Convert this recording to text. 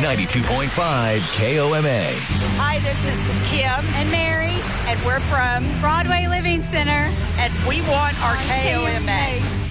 92.5 KOMA. Hi, this is Kim and Mary, and we're from Broadway Living Center, and we want our KOMA.